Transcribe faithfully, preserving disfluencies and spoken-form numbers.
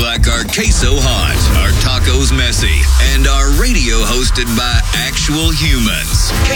like our queso hot, our tacos messy, and our radio hosted by actual humans.